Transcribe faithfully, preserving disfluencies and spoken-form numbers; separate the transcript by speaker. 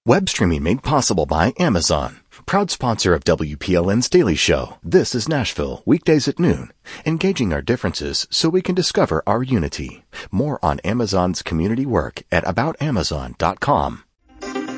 Speaker 1: Web streaming made possible by Amazon. Proud sponsor of W P L N's Daily Show. This is Nashville, weekdays at noon. Engaging our differences so we can discover our unity. More on Amazon's community work at about amazon dot com.